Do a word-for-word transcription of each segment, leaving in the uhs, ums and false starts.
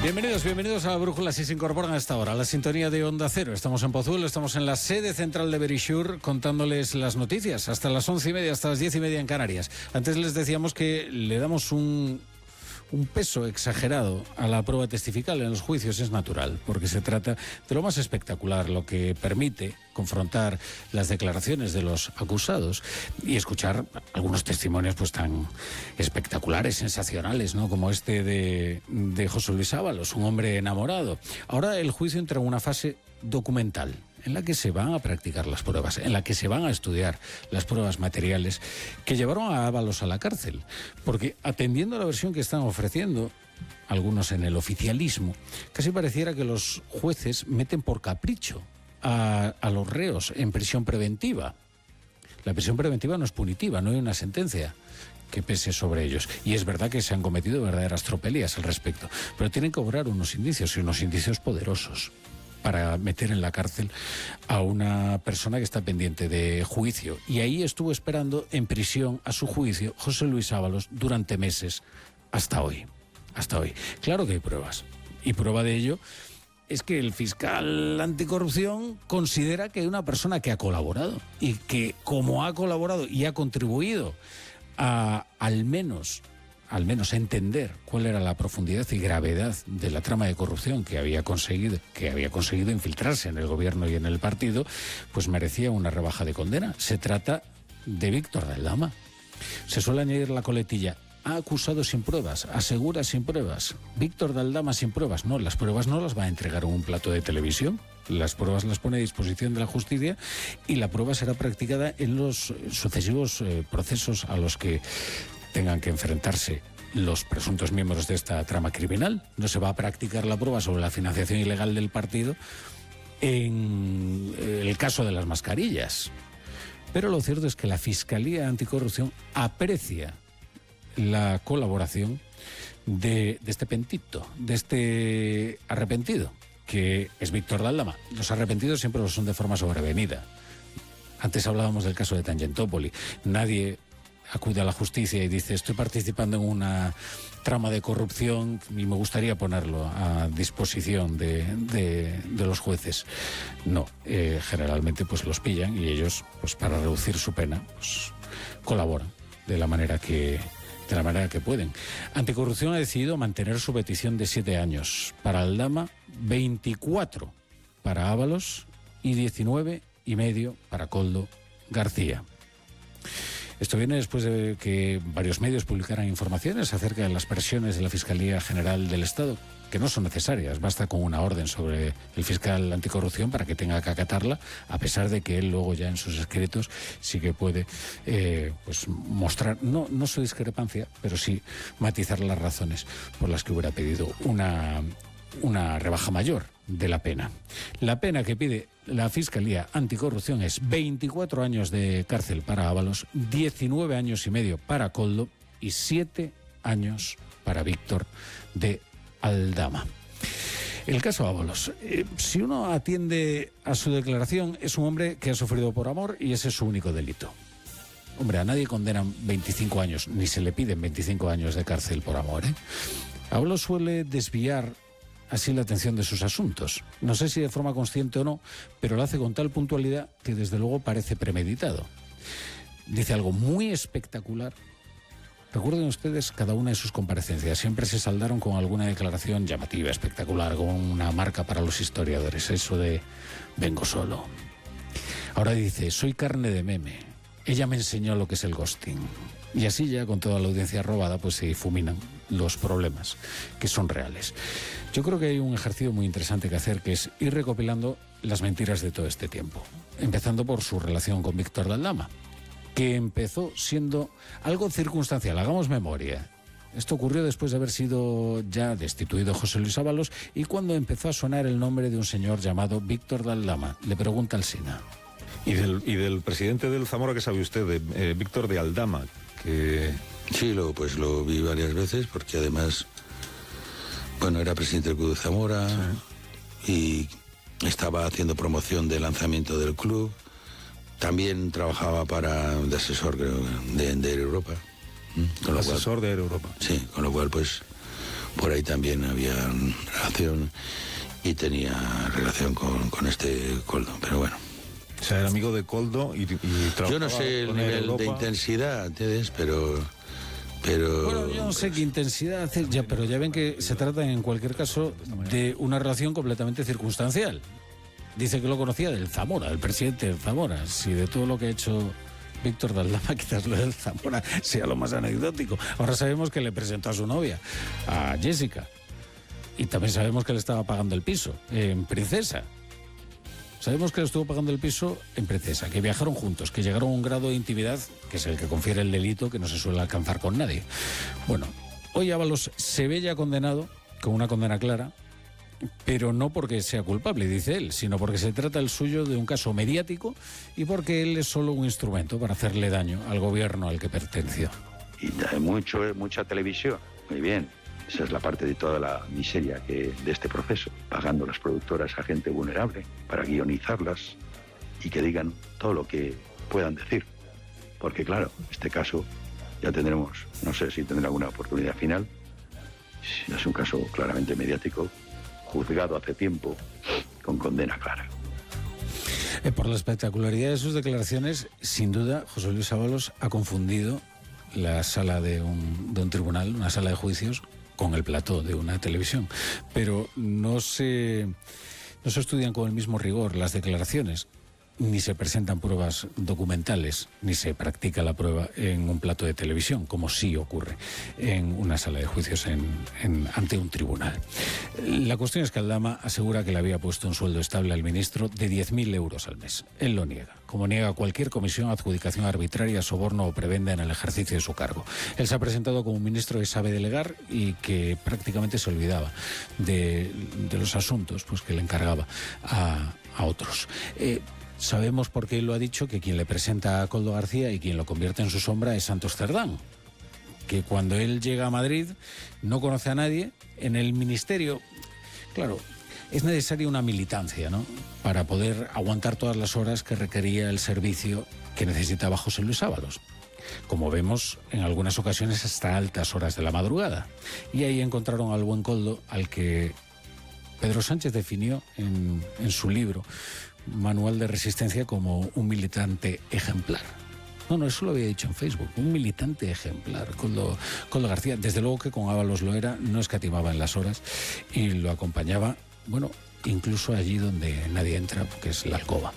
Bienvenidos, bienvenidos a la Brújula, si se incorporan a esta hora, a la sintonía de Onda Cero. Estamos en Pozuelo, estamos en la sede central de Verisure contándoles las noticias hasta las once y media, hasta las diez y media en Canarias. Antes les decíamos que le damos un... un peso exagerado a la prueba testifical en los juicios. Es natural, porque se trata de lo más espectacular, lo que permite confrontar las declaraciones de los acusados y escuchar algunos testimonios pues tan espectaculares, sensacionales, ¿no? Como este de, de José Luis Ábalos, un hombre enamorado. Ahora el juicio entra en una fase documental, en la que se van a practicar las pruebas, en la que se van a estudiar las pruebas materiales que llevaron a Ábalos a la cárcel. Porque atendiendo a la versión que están ofreciendo algunos en el oficialismo, casi pareciera que los jueces meten por capricho a, a los reos en prisión preventiva. La prisión preventiva no es punitiva, no hay una sentencia que pese sobre ellos. Y es verdad que se han cometido verdaderas tropelías al respecto, pero tienen que obrar unos indicios, y unos indicios poderosos, para meter en la cárcel a una persona que está pendiente de juicio. Y ahí estuvo esperando en prisión a su juicio José Luis Ábalos durante meses, hasta hoy. Hasta hoy. Claro que hay pruebas. Y prueba de ello es que el fiscal anticorrupción considera que hay una persona que ha colaborado. Y que como ha colaborado y ha contribuido a al menos... al menos entender cuál era la profundidad y gravedad de la trama de corrupción que había conseguido, que había conseguido infiltrarse en el gobierno y en el partido, pues merecía una rebaja de condena. Se trata de Víctor Daldama. Se suele añadir la coletilla: ha acusado sin pruebas, asegura sin pruebas. Víctor Daldama sin pruebas. No, las pruebas no las va a entregar en un plato de televisión. Las pruebas las pone a disposición de la justicia y la prueba será practicada en los sucesivos eh, procesos a los que tengan que enfrentarse los presuntos miembros de esta trama criminal. No se va a practicar la prueba sobre la financiación ilegal del partido en el caso de las mascarillas. Pero lo cierto es que la Fiscalía Anticorrupción aprecia la colaboración de, de este pentito, de este arrepentido, que es Víctor Daldama. Los arrepentidos siempre lo son de forma sobrevenida. Antes hablábamos del caso de Tangentopoli. Nadie acude a la justicia y dice: estoy participando en una trama de corrupción y me gustaría ponerlo a disposición de, de, de los jueces. No, eh, generalmente pues los pillan y ellos, pues para reducir su pena, pues colaboran de la manera que de la manera que pueden. Anticorrupción ha decidido mantener su petición de siete años para Daldama, veinticuatro para Ábalos y diecinueve y medio para Koldo García. Esto viene después de que varios medios publicaran informaciones acerca de las presiones de la Fiscalía General del Estado, que no son necesarias. Basta con una orden sobre el fiscal anticorrupción para que tenga que acatarla, a pesar de que él luego ya en sus escritos sí que puede eh, pues mostrar, no, no su discrepancia, pero sí matizar las razones por las que hubiera pedido una, una rebaja mayor de la pena. La pena que pide la Fiscalía Anticorrupción es veinticuatro años de cárcel para Ábalos, diecinueve años y medio para Koldo y siete años para Víctor de Daldama. El caso Ábalos, eh, si uno atiende a su declaración, es un hombre que ha sufrido por amor y ese es su único delito. Hombre, a nadie condenan veinticinco años, ni se le piden veinticinco años de cárcel por amor, ¿eh? Ábalos suele desviar así la atención de sus asuntos. No sé si de forma consciente o no, pero lo hace con tal puntualidad que desde luego parece premeditado. Dice algo muy espectacular. Recuerden ustedes cada una de sus comparecencias. Siempre se saldaron con alguna declaración llamativa, espectacular, con una marca para los historiadores. Eso de vengo solo. Ahora dice, soy carne de meme. Ella me enseñó lo que es el ghosting. Y así ya con toda la audiencia robada pues se difuminan los problemas que son reales. Yo creo que hay un ejercicio muy interesante que hacer, que es ir recopilando las mentiras de todo este tiempo, empezando por su relación con Víctor Daldama, que empezó siendo algo circunstancial. Hagamos memoria. Esto ocurrió después de haber sido ya destituido José Luis Ábalos y cuando empezó a sonar el nombre de un señor llamado Víctor Daldama. Le pregunta al Sina. Y del, y del presidente del Zamora, ¿qué sabe usted? De eh, Víctor de Aldama, que... Sí, lo, pues lo vi varias veces, porque además, bueno, era presidente del Club de Zamora, sí, y estaba haciendo promoción de lanzamiento del club. También trabajaba para, de asesor, creo, de, de Air Europa. Con lo asesor cual, de Air Europa. Sí, con lo cual, pues, por ahí también había relación y tenía relación con, con este Koldo, pero bueno. O sea, era amigo de Koldo y, y trabajaba. Yo no sé el nivel de intensidad, ¿entiendes? Pero... Pero... Bueno, yo no sé qué intensidad hace, ya, pero ya ven que se trata en cualquier caso de una relación completamente circunstancial. Dice que lo conocía del Zamora, del presidente del Zamora. Si de todo lo que ha hecho Víctor de Aldama, quizás lo del Zamora sea lo más anecdótico. Ahora sabemos que le presentó a su novia, a Jessica. Y también sabemos que le estaba pagando el piso en Princesa. Sabemos que le estuvo pagando el piso en Princesa, que viajaron juntos, que llegaron a un grado de intimidad que es el que confiere el delito, que no se suele alcanzar con nadie. Bueno, hoy Ábalos se ve ya condenado, con una condena clara, pero no porque sea culpable, dice él, sino porque se trata el suyo de un caso mediático y porque él es solo un instrumento para hacerle daño al gobierno al que perteneció. Y hay mucho, mucha televisión, muy bien. Esa es la parte de toda la miseria que, de este proceso, pagando las productoras a gente vulnerable para guionizarlas y que digan todo lo que puedan decir. Porque claro, este caso ya tendremos, no sé si tendrá alguna oportunidad final, es un caso claramente mediático, juzgado hace tiempo, con condena clara. Eh, por la espectacularidad de sus declaraciones, sin duda, José Luis Ábalos ha confundido la sala de un, de un tribunal, una sala de juicios, con el plató de una televisión. Pero no se, no se estudian con el mismo rigor las declaraciones, ni se presentan pruebas documentales, ni se practica la prueba en un plató de televisión, como sí ocurre en una sala de juicios en, en, ante un tribunal. La cuestión es que Aldama asegura que le había puesto un sueldo estable al ministro de diez mil euros al mes. Él lo niega, como niega cualquier comisión, adjudicación arbitraria, soborno o prebenda en el ejercicio de su cargo. Él se ha presentado como un ministro que sabe delegar y que prácticamente se olvidaba de, de los asuntos pues, que le encargaba a, a otros. Eh, Sabemos, porque él lo ha dicho, que quien le presenta a Koldo García y quien lo convierte en su sombra es Santos Cerdán, que cuando él llega a Madrid no conoce a nadie. En el ministerio, claro, es necesaria una militancia, ¿no?, para poder aguantar todas las horas que requería el servicio que necesitaba José Luis Ábalos. Como vemos, en algunas ocasiones hasta altas horas de la madrugada. Y ahí encontraron al buen Koldo, al que Pedro Sánchez definió en, en su libro Manual de Resistencia como un militante ejemplar. No, no, eso lo había dicho en Facebook, un militante ejemplar, Koldo, Koldo García. Desde luego que con Ábalos lo era, no escatimaba en las horas y lo acompañaba, bueno, incluso allí donde nadie entra, porque es la alcoba.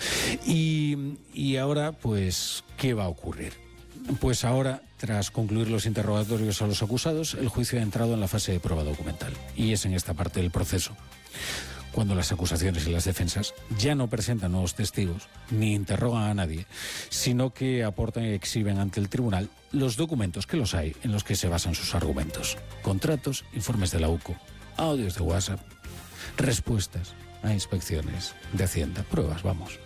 Y, y ahora, pues, ¿qué va a ocurrir? Pues ahora, tras concluir los interrogatorios a los acusados, el juicio ha entrado en la fase de prueba documental. Y es en esta parte del proceso cuando las acusaciones y las defensas ya no presentan nuevos testigos ni interrogan a nadie, sino que aportan y exhiben ante el tribunal los documentos, que los hay, en los que se basan sus argumentos. Contratos, informes de la U C O, audios de WhatsApp, respuestas a inspecciones de Hacienda, pruebas, vamos.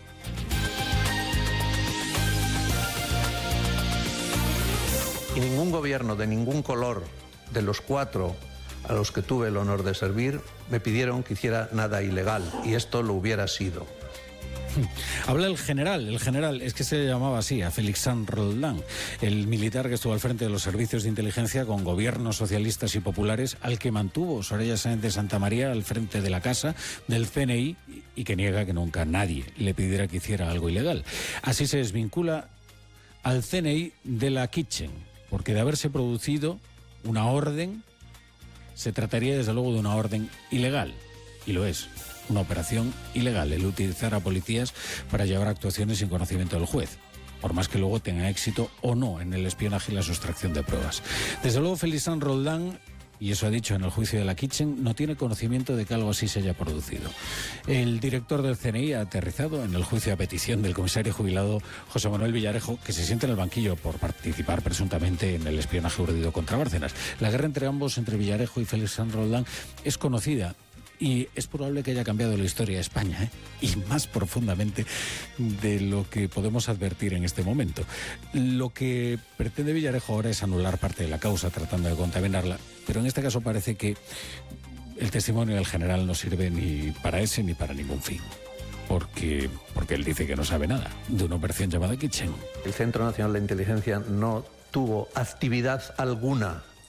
Y ningún gobierno de ningún color de los cuatro a los que tuve el honor de servir me pidieron que hiciera nada ilegal, y esto lo hubiera sido. Habla el general, el general, es que se llamaba así, a Félix Sanz Roldán, el militar que estuvo al frente de los servicios de inteligencia con gobiernos socialistas y populares, al que mantuvo Soraya Sáenz de Santa María al frente de la casa del C N I y que niega que nunca nadie le pidiera que hiciera algo ilegal. Así se desvincula al C N I de la Kitchen, porque de haberse producido una orden, se trataría desde luego de una orden ilegal, y lo es, una operación ilegal, el utilizar a policías para llevar actuaciones sin conocimiento del juez, por más que luego tenga éxito o no en el espionaje y la sustracción de pruebas. Desde luego Félix Sanz Roldán, y eso ha dicho en el juicio de la Kitchen, no tiene conocimiento de que algo así se haya producido. El director del C N I ha aterrizado en el juicio a petición del comisario jubilado José Manuel Villarejo, que se siente en el banquillo por participar presuntamente en el espionaje urdido contra Bárcenas. La guerra entre ambos, entre Villarejo y Félix Sanz Roldán, es conocida. Y es probable que haya cambiado la historia de España, ¿eh? Y más profundamente de lo que podemos advertir en este momento. Lo que pretende Villarejo ahora es anular parte de la causa, tratando de contaminarla, pero en este caso parece que el testimonio del general no sirve ni para ese ni para ningún fin. Porque, porque él dice que no sabe nada de una operación llamada Kitchen. El Centro Nacional de Inteligencia no tuvo actividad alguna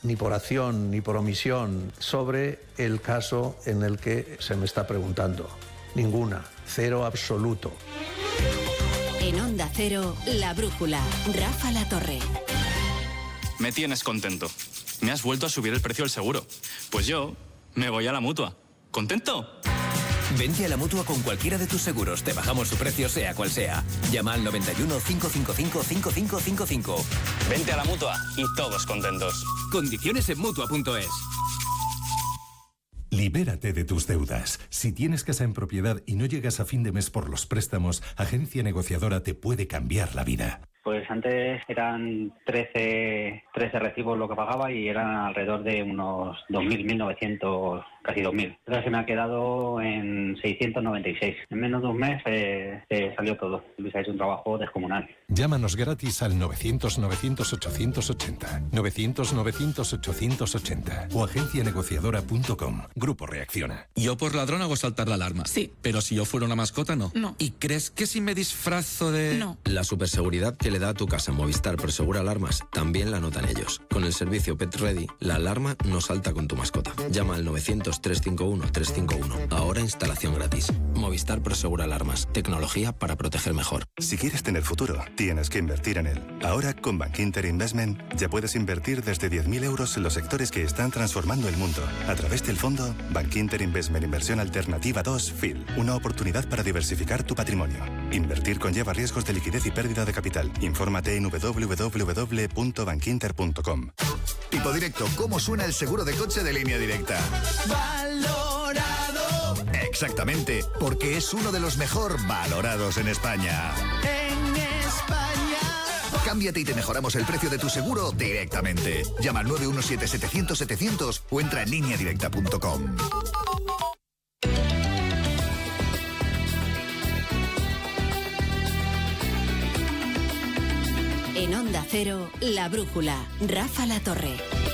ni por acción ni por omisión, sobre el caso en el que se me está preguntando. Ninguna. Cero absoluto. En Onda Cero, La Brújula. Rafa La Torre. Me tienes contento. Me has vuelto a subir el precio del seguro. Pues yo me voy a la Mutua. ¿Contento? Vente a la Mutua con cualquiera de tus seguros. Te bajamos su precio sea cual sea. Llama al noventa y uno, cinco cinco cinco, cinco cinco cinco cinco. Vente a la Mutua y todos contentos. Condiciones en Mutua punto es. Libérate de tus deudas. Si tienes casa en propiedad y no llegas a fin de mes por los préstamos, Agencia Negociadora te puede cambiar la vida. Pues antes eran trece, trece recibos lo que pagaba y eran alrededor de unos dos mil, mil novecientos, casi dos mil. Ahora se me ha quedado en seiscientos noventa y seis. En menos de un mes eh, eh, salió todo. Luis ha hecho un trabajo descomunal. Llámanos gratis al novecientos, novecientos, ochocientos ochenta. novecientos, novecientos, ochocientos ochenta. O agencia negociadora punto com. Grupo Reacciona. Yo por ladrón hago saltar la alarma. Sí. Pero si yo fuera una mascota, no. No. ¿Y crees que si me disfrazo de...? No. La superseguridad que le da a tu casa Movistar Prosegura Alarmas también la notan ellos. Con el servicio Pet Ready, la alarma no salta con tu mascota. Llama al novecientos, trescientos cincuenta y uno, trescientos cincuenta y uno. Ahora instalación gratis. Movistar Prosegura Alarmas. Tecnología para proteger mejor. Si quieres tener futuro, tienes que invertir en él. Ahora, con Bankinter Investment, ya puedes invertir desde diez mil euros en los sectores que están transformando el mundo. A través del fondo Bankinter Investment Inversión Alternativa dos F I L. Una oportunidad para diversificar tu patrimonio. Invertir conlleva riesgos de liquidez y pérdida de capital. Infórmate en doble u doble u doble u punto bankinter punto com. Tipo Directo, ¿cómo suena el seguro de coche de Línea Directa? Valorado. Exactamente, porque es uno de los mejor valorados en España. En España. Cámbiate y te mejoramos el precio de tu seguro directamente. Llama al nueve uno siete, setecientos, setecientos o entra en línea directa punto com. En Onda Cero, La Brújula. Rafa La Torre.